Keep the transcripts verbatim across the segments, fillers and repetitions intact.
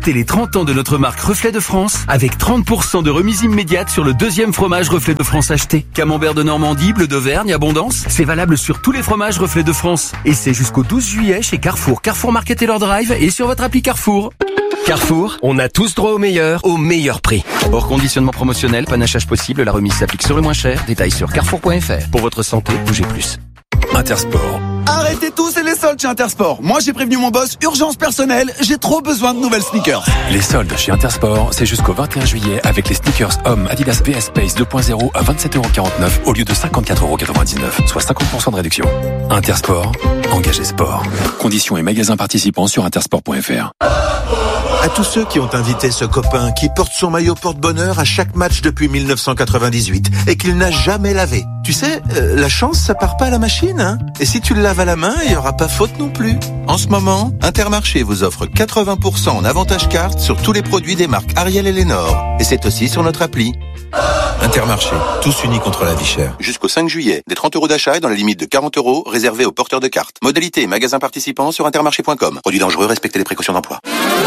Fêtez les trente ans de notre marque Reflet de France avec trente pour cent de remise immédiate sur le deuxième fromage Reflet de France acheté. Camembert de Normandie, bleu d'Auvergne, abondance. C'est valable sur tous les fromages Reflet de France. Et c'est jusqu'au douze juillet chez Carrefour, Carrefour Market et leur Drive et sur votre appli Carrefour. Carrefour, on a tous droit au meilleur, au meilleur prix. Hors conditionnement promotionnel, panachage possible, la remise s'applique sur le moins cher. Détails sur carrefour point f r. Pour votre santé, bougez plus. Intersport. Arrêtez tous et les soldes chez Intersport. Moi j'ai prévenu mon boss, urgence personnelle, j'ai trop besoin de nouvelles sneakers. Les soldes chez Intersport, c'est jusqu'au vingt et un juillet avec les sneakers hommes Adidas V S Space deux point zéro à vingt-sept euros quarante-neuf au lieu de cinquante-quatre euros quatre-vingt-dix-neuf, soit cinquante pour cent de réduction. Intersport, engagé sport. Conditions et magasins participants sur intersport point f r. À tous ceux qui ont invité ce copain qui porte son maillot porte-bonheur à chaque match depuis mille neuf cent quatre-vingt-dix-huit et qu'il n'a jamais lavé. Tu sais, euh, la chance, ça part pas à la machine, hein. Et si tu le laves à la main, il y aura pas faute non plus. En ce moment, Intermarché vous offre quatre-vingts pour cent en avantage carte sur tous les produits des marques Ariel et Lénore. Et c'est aussi sur notre appli. Intermarché, tous unis contre la vie chère. Jusqu'au cinq juillet, des trente euros d'achat et dans la limite de quarante euros réservés aux porteurs de cartes. Modalité et magasins participants sur intermarché point com. Produits dangereux, respectez les précautions d'emploi.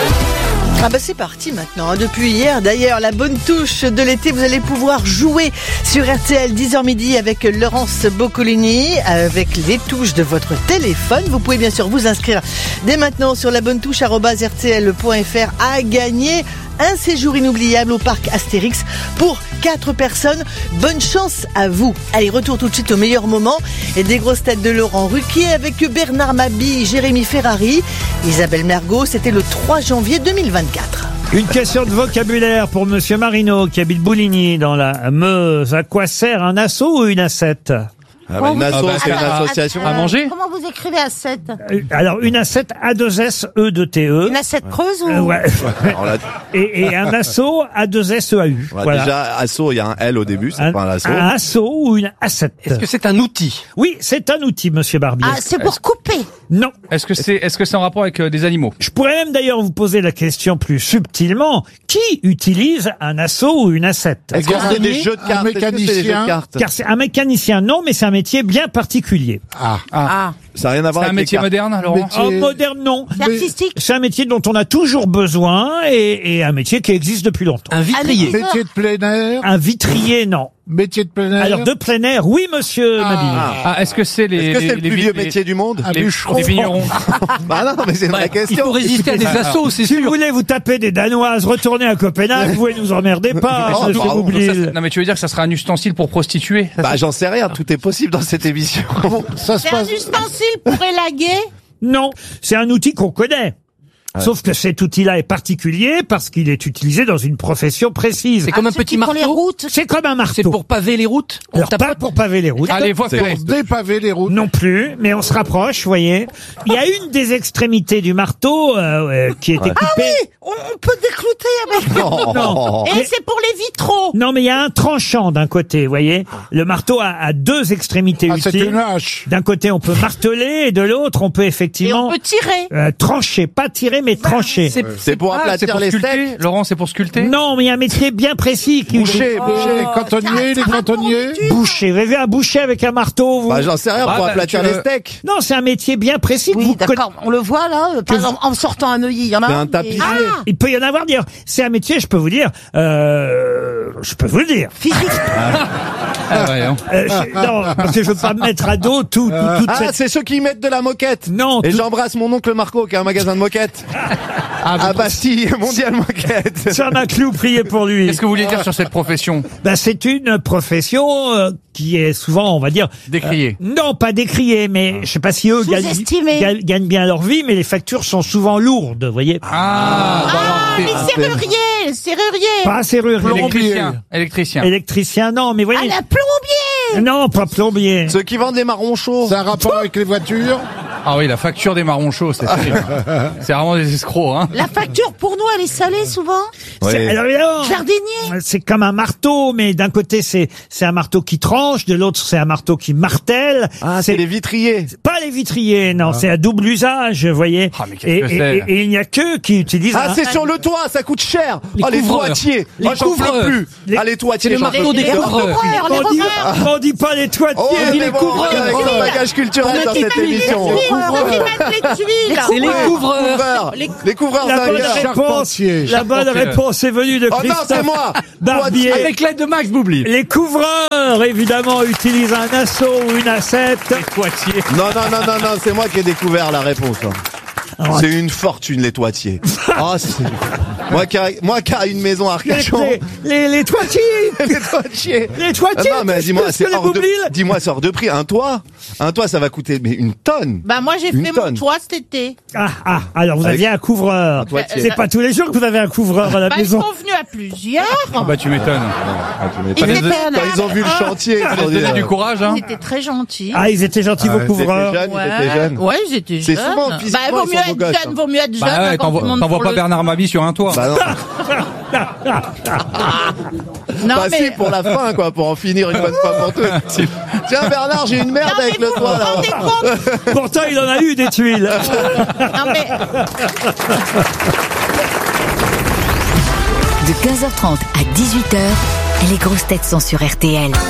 Ah bah c'est parti maintenant, hein. Depuis hier d'ailleurs, la bonne touche de l'été, vous allez pouvoir jouer sur R T L dix heures midi avec Laurence Boccolini, avec les touches de votre téléphone. Vous pouvez bien sûr vous inscrire dès maintenant sur la bonne touche arobase r t l point f r à gagner un séjour inoubliable au parc Astérix pour quatre personnes. Bonne chance à vous. Allez, retour tout de suite au meilleur moment et des grosses têtes de Laurent Ruquier avec Bernard Mabille, Jérémy Ferrari, Isabelle Mergo. C'était le trois janvier deux mille vingt-quatre. Une question de vocabulaire pour Monsieur Marino qui habite Bouligny dans la Meuse. À quoi sert un assaut ou une assiette? Ah bah, une asso, Ah bah, c'est une à- association. à manger. Comment vous écrivez à sept? Alors une assiette A deux S E deux T E. Une assiette creuse ou Euh, ouais. Alors là, et, et un assaut A deux S E A U. voilà, Voilà. déjà, asso, il y a un L au début, c'est Un, pas un asso. un assaut ou une assiette. Est-ce que c'est un outil? Oui, c'est un outil, Monsieur Barbier. Ah, c'est pour couper. Non. Est-ce que c'est est-ce que c'est en rapport avec euh, des animaux? Je pourrais même d'ailleurs vous poser la question plus subtilement. Qui utilise un assaut ou une assiette? Est-ce que c'est des jeux de cartes? Est-ce que c'est des jeux de cartes? Car c'est un mécanicien, non, mais c'est un métier bien particulier. Ah. Ah, Ça n'a rien à voir C'est un avec les métier cartes. moderne, Laurent? Oh, moderne, non. c'est artistique. C'est un métier dont on a toujours besoin et, et un métier qui existe depuis longtemps. Un vitrier. Métier Métier de plein air. Un vitrier, non. Métier de plein air. Alors de plein air, oui, Monsieur Mabille. Ah, est-ce que c'est les Est-ce que c'est les- le les plus vi- vieux les- métier du monde? Un les, bûcheron. les vignerons? Bah non, mais c'est une vraie Il question. faut résister à des assauts, c'est Si vous sûr. voulez vous taper des Danoises, retournez à Copenhague, vous pouvez nous emmerder pas, Oh, Monsieur pardon. Boublil. Ça, c'est- non mais tu veux dire que ça sera un ustensile pour prostituer? Ça, Bah j'en sais rien, tout est possible dans cette émission. Ça se C'est un passe. ustensile pour élaguer. Non, c'est un outil qu'on connaît. Sauf que cet outil-là est particulier parce qu'il est utilisé dans une profession précise. C'est comme un Ceux petit qui font les marteau. routes. C'est comme un marteau. C'est pour paver les routes? On Alors tape pas pour paver les routes. Allez, voie ferrée. Pour dépaver les routes. Non plus, mais on se rapproche, vous voyez. Il y a une des extrémités du marteau euh, euh, qui est équipée. Ah oui, on, on peut déclouter avec. Non. Et Mais- c'est pour les vitraux. Non, mais il y a un tranchant d'un côté, vous voyez. Le marteau a, a deux extrémités Ah, c'est utiles. une hache. D'un côté, on peut marteler et de l'autre, on peut Et effectivement on peut tirer. euh, trancher, pas tirer, mais trancher. C'est pour Ah, c'est aplatir pour les sculpter. steaks. Laurent, c'est pour sculpter? Non, mais il y a un métier bien précis. Qui Boucher, boucher, cantonnier, les cantonniers. Boucher. Vous avez un boucher avec un marteau, vous Bah j'en sais rien, Ah, pour bah, aplatir tu les veux- steaks. Non, c'est un métier bien précis. que Oui, vous d'accord. On le voit là. euh, Par exemple, en sortant à Neuilly, il y en a. C'est un mais- tapissier. Ah, Il peut y en avoir dire. C'est un métier, je peux vous dire. Euh, je peux vous le dire. physique. Ah ouais, hein. Euh, je- non, parce que je veux pas me mettre à dos tout, tout, toute Ah, cette. c'est ceux qui mettent de la moquette. Non, Et tout- j'embrasse mon oncle Marco qui a un magasin de moquettes. Ah, À vous- Bastille, Mondial Moquette. Sur un clou, priez pour lui. Qu'est-ce que vous voulez dire sur cette profession? Ben, c'est une profession euh, qui est souvent, on va dire, Décriée. euh, non, pas décriée, mais je sais pas si eux gagnent, Sous-estimée. gagnent, gagnent bien leur vie, mais les factures sont souvent lourdes, vous voyez. Ah, bon, alors, Ah, c'est- les serruriers, serruriers. Pas serrurier. électricien. Électricien. Électricien, non, mais Ah, voyez. la plombier. Non, pas plombier. Ceux qui vendent des marrons chauds. C'est un rapport avec les voitures. Ah oui, la facture des marrons chauds, c'est terrible. C'est vraiment des escrocs, hein. La facture pour nous, elle est salée souvent. C'est- Alors, évidemment, Jardinier. c'est comme un marteau, mais d'un côté c'est c'est un marteau qui tranche, de l'autre c'est un marteau qui martèle. Ah, c'est les vitriers. Pas les vitriers, non, c'est à double usage, vous voyez. Ah, mais qu'est-ce et, que et- c'est et- et il n'y a que qui utilisent. Ah, un- c'est sur le toit, ça coûte cher. Les oh, les couvreurs. toitiers. Les oh, j'en peux couvreurs. plus. Les- Ah, les toitiers, C'est le j'en peux marteau plus. des couvreurs. Couvreurs, les on dit, couvreurs. on dit pas les toitiers, Oh, on dit mais les bon, couvreurs. avec le bagage culturel dans cette émission. couvreurs qui mettent les tuiles. C'est les couvreurs. Couvreurs. Les- Les couvreurs La bonne zingueurs. réponse, Charpentier. la bonne Charpentier. réponse est venue de Oh non, Christophe c'est moi. Barbier. Avec l'aide de Max Boubli. Les couvreurs, évidemment, utilisent un assaut ou une assiette. Les toitiers. Non, non, non, non, non, c'est moi qui ai découvert la réponse. hein. C'est une fortune, les toitiers. Ah, c'est... Moi qui a, moi qui a une maison à Les, Arcachon. les, les, les toitiers. Les toitiers. Les toitiers. Ah non, mais dis-moi, qu'est-ce c'est que les hors de, Boublil dis-moi, c'est hors de prix. Un toit, un toit, ça va coûter mais une tonne. Bah moi j'ai Une fait mon tonne. toit cet été. Ah, ah, alors vous Avec aviez un couvreur. un toitier. C'est pas tous les jours que vous avez un couvreur à la Bah ils maison. sont venus à plusieurs. Ah bah tu m'étonnes. Ils les- étaient un Quand ils ont vu le Ah, chantier, ils Ça se sont laisse dit, donner du euh, courage, hein. Ils étaient très gentils. Ah, ils étaient gentils, Ah vos ouais, ils étaient couvreurs. jeunes, ils Ouais, étaient jeunes. ouais, ils étaient C'est jeunes. souvent, Bah, physiquement, vaut ils mieux sont beaux être gosses, jeune, hein. vaut mieux être jeune. Bah ouais, hein, quand t'envoies tout le monde t'envoies prend pas le- Bernard Mabie sur un toit. Bah non. Non bah mais si, pour la fin, quoi, pour en finir une bonne fois pour toutes. Tiens, Bernard, j'ai une merde Non, avec mais le vous toit, vous là. rendez compte Pourtant, il en a eu des tuiles. Non mais De quinze heures trente à dix-huit heures, les grosses têtes sont sur R T L.